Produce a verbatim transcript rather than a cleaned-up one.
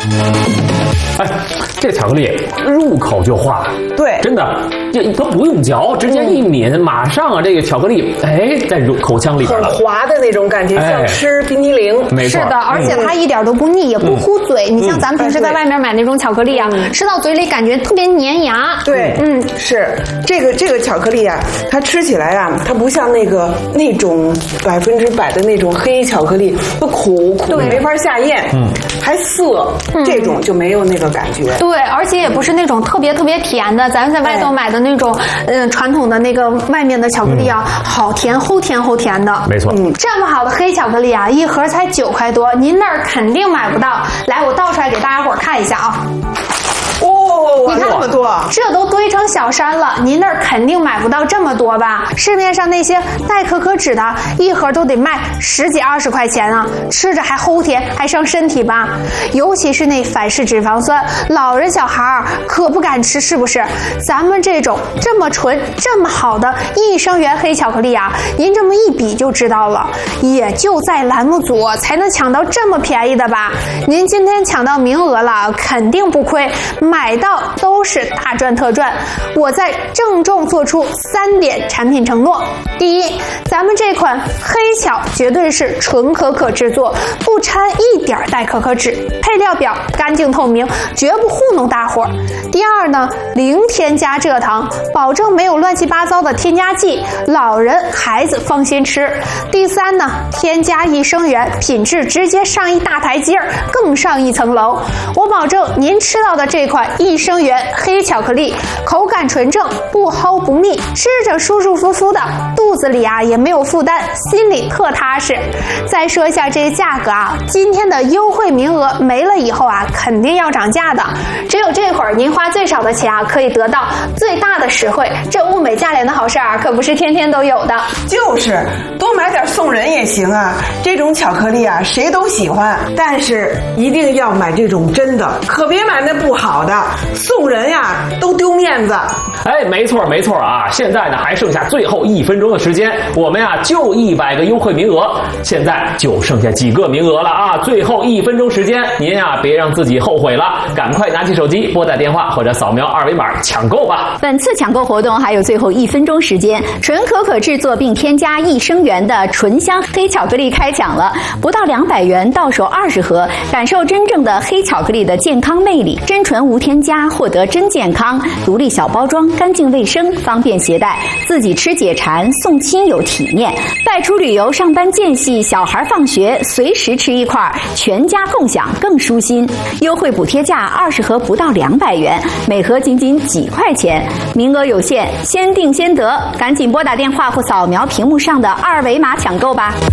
哎，这巧克力入口就化， 对， 真的，这都不用嚼，直接一抿，马上啊，这个巧克力哎在入口腔里边了， 很滑的那种感觉，像吃冰淇淋。 没错， 是的，而且它一点都不腻，也不糊嘴。你像咱们平时在外面买那种巧克力啊，吃到嘴里感觉特别粘牙。 对，嗯，是这个这个巧克力啊，它吃起来啊，它不像那个那种百分之百的那种黑巧克力，它苦苦没法下咽，嗯，还涩，这种就没有那个感觉。 对，而且也不是那种特别特别甜的，咱们在外头买的那种，嗯，传统的那个外面的巧克力啊，好甜，齁甜齁甜的。 没错， 嗯，这么好的黑巧克力啊，一盒才九块多，您那儿肯定买不到。来，我倒出来给大家伙儿看一下啊。 哦， 你看这么多， 这都堆成小山了，您那儿肯定买不到这么多吧？市面上那些带可可脂的，一盒都得卖十几二十块钱啊，吃着还齁甜，还伤身体吧？尤其是那反式脂肪酸，老人小孩儿可不敢吃，是不是？咱们这种这么纯、这么好的益生元黑巧克力啊，您这么一比就知道了，也就在栏目组才能抢到这么便宜的吧？您今天抢到名额了，肯定不亏，买到都是大赚特赚。我在郑重做出三点产品承诺：第一，咱们这款黑巧绝对是纯可可制作，不掺一点代可可脂，配料表干净透明，绝不糊弄大伙儿。第二呢，零添加蔗糖，保证没有乱七八糟的添加剂，老人孩子放心吃。第三呢，添加益生元，品质直接上一大台阶儿，更上一层楼。我保证您吃到的这款益生元黑巧克力口感纯正，不齁不腻，吃着舒舒服服的，肚子里啊也没有负担，心里特踏实。再说一下这个价格啊，今天的优惠名额没了以后啊，肯定要涨价的。只有这会儿您花最少的钱啊，可以得到最大的实惠。这物美价廉的好事啊，可不是天天都有的。 就是多买点送人也行啊，这种巧克力啊，谁都喜欢，但是一定要买这种真的，可别买那不好的，送人呀都丢面子。 哎，没错没错啊！现在呢还剩下最后一分钟的时间，我们呀就一百个优惠名额，现在就剩下几个名额了啊！最后一分钟时间，您呀别让自己后悔了，赶快拿起手机拨打电话或者扫描二维码抢购吧！ 本次抢购活动还有最后一分钟时间，纯可可制作并添加益生元的醇香黑巧克力开抢了，不到两百元到手二十盒，感受真正的黑巧克力的健康魅力，真纯无添加，获得真健康，独立小包装，干净卫生，方便携带，自己吃解馋，送亲友体面，外出旅游、上班间隙，小孩放学随时吃一块，全家共享更舒心。优惠补贴价二十盒不到两百元，每盒仅仅几块钱，名额有限，先定先得，赶紧拨打电话或扫描屏幕上的二维码抢购吧。